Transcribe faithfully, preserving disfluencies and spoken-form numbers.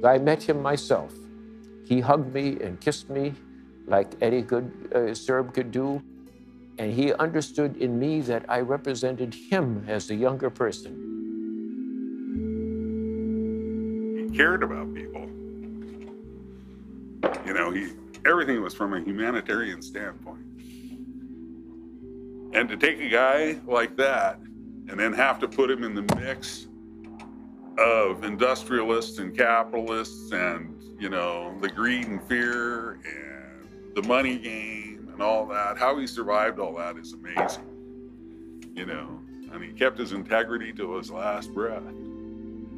I met him myself. He hugged me and kissed me like any good uh, Serb could do. And he understood in me that I represented him as the younger person. He cared about people. You know, he everything was from a humanitarian standpoint. And to take a guy like that and then have to put him in the mix of industrialists and capitalists and, you know, the greed and fear and the money game and all that, how he survived all that is amazing. You know, and he kept his integrity to his last breath.